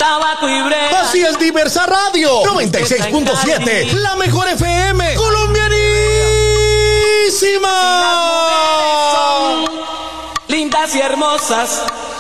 tabaco y brega. Así es Diversa Radio 96.7, la mejor FM colombianísima. Lindas y hermosas,